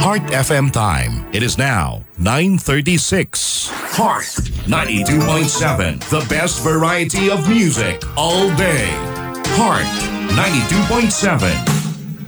Heart FM time. It is now 9:36. Heart 92.7. The best variety of music all day. Heart 92.7.